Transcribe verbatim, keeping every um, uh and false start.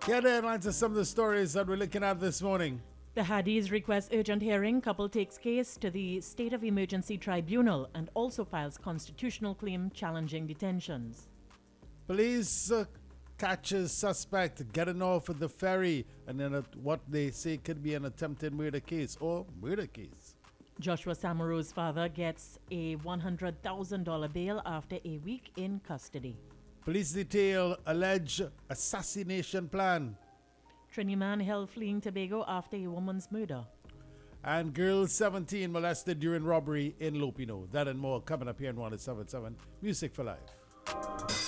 Here are the headlines of some of the stories that we're looking at this morning. The Hadis request urgent hearing. Couple takes case to the State of Emergency Tribunal and also files constitutional claim challenging detentions. Police uh, catches suspect getting off at the ferry and in a, what they say could be an attempted murder case or murder case. Joshua Samaro's father gets a one hundred thousand dollars bail after a week in custody. Police detail alleged assassination plan. Trini man held fleeing Tobago after a woman's murder. And girl seventeen molested during robbery in Lopino. That and more coming up here in one oh seven point seven Music for Life.